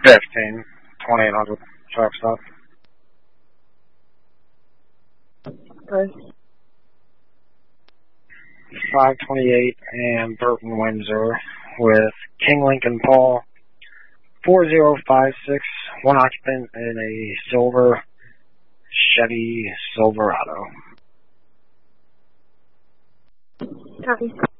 15, 2800 truck stop. Okay. 528 and Burton Windsor with King Lincoln Paul, 4056, one occupant in a silver Chevy Silverado. Copy.